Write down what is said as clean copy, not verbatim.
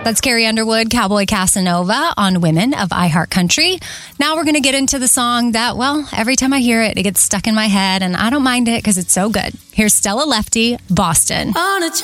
That's Carrie Underwood, Cowboy Casanova on Women of iHeartCountry. Now we're going to get into the song that, well, every time I hear it, it gets stuck in my head, and I don't mind it because it's so good. Here's Stella Lefty, Boston. On a